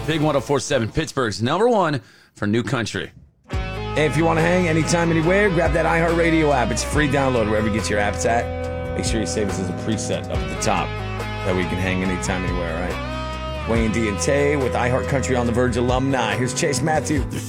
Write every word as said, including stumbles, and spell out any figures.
Big one oh four point seven, Pittsburgh's number one for new country. Hey, if you want to hang anytime, anywhere, grab that iHeartRadio app. It's a free download wherever you get your apps at. Make sure you save us as a preset up at the top. That way you can hang anytime, anywhere, all right? Wayne D and Tay with iHeart Country on the Verge alumni. Here's Chase Matthew.